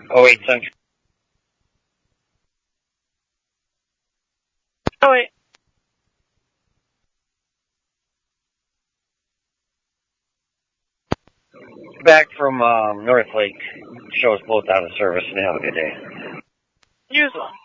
08 Central. Oh, wait. Back from North Lake. Show's both out of service, and have a good day. Use one.